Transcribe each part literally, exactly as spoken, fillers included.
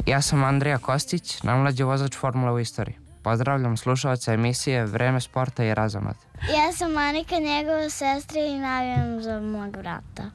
Ja sam Andrija Kostić, najmlađi vozač formule u istoriji. Pozdravljam slušalce emisije Vreme sporta i razonod. Ja sam Anika, njegova sestra i navijam za mog brata.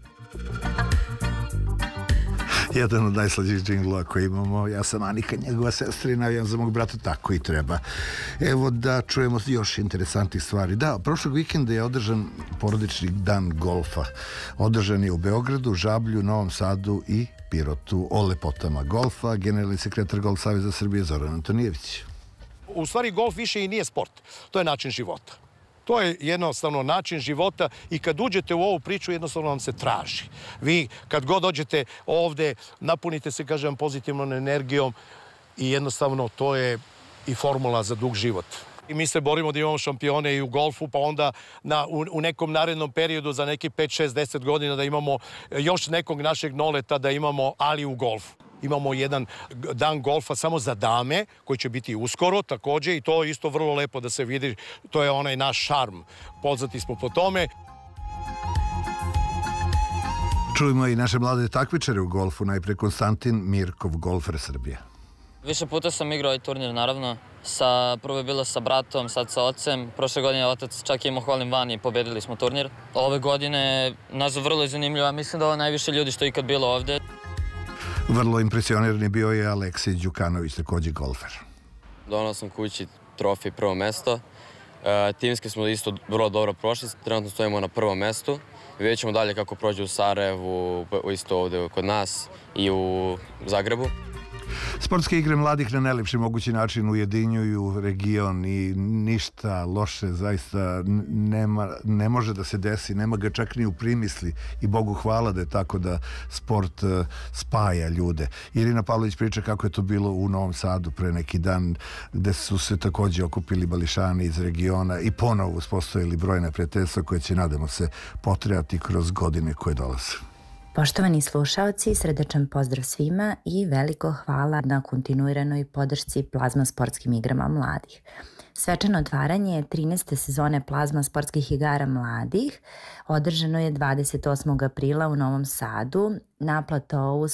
Jedan od najslađih džinglova koji imamo. Ja sam Anika, njegova sestra i navijam za mog brata, tako i treba. Evo da čujemo još interesantnih stvari. Da, prošlog vikenda je održan porodični dan golfa. Održan je u Beogradu, Žablju, Novom Sadu i Pirotu. O lepotama golfa, generalni sekretar Golf saveza Srbije Zoran Antonijević. U stvari golf više i nije sport, to je način života. To je jednostavno način života i kad uđete u ovu priču jednostavno vam se traži. Vi kad god dođete ovde napunite se, kažem, pozitivnom energijom i jednostavno to je i formula za dug život. I mi se borimo da imamo šampione i u golfu, pa onda na, u, u nekom narednom periodu za neki pet, šest, deset godina da imamo još nekog našeg noleta da imamo, ali u golfu. Imamo jedan dan golfa samo za dame, koji će biti uskoro takođe i to je isto vrlo lepo da se vidi. To je onaj naš šarm. Poznati smo po tome. Čujemo i naše mlade takmičare u golfu, najpre Konstantin Mirkov, golfer Srbije. Više puta sam igrao i turnir, naravno. Sa, prvo je bilo sa bratom, sad sa ocem. Prošle godine otac čak je imao hvalim van i pobedili smo turnir. Ove godine nas vrlo je zanimljivo. Mislim da ovo najviše ljudi što je ikad bilo ovde. Vrlo impresioniran bio je Aleksej Đukanović, takođe golfer. Donao sam kući trofej prvo mesto. E, timski smo isto vrlo dobro prošli, trenutno stojimo na prvom mestu. Vidjet ćemo dalje kako prođe u Sarajevu, isto ovde kod nas i u Zagrebu. Sportske igre mladih na najlepši mogući način ujedinjuju region i ništa loše zaista nema, ne može da se desi, nema ga čak ni u primisli i Bogu hvala da je tako da sport uh, spaja ljude. Irina Pavlović priča kako je to bilo u Novom Sadu pre neki dan gde su se takođe okupili bališani iz regiona i ponovo uspostavili brojne prijateljstva koje će, nadamo se, potrajati kroz godine koje dolaze. Poštovani slušaoci, srdečan pozdrav svima i veliko hvala na kontinuiranoj podršci Plazma sportskim igrama mladih. Svečano otvaranje trinaeste sezone Plazma sportskih igara mladih održano je dvadeset osmog aprila u Novom Sadu na platou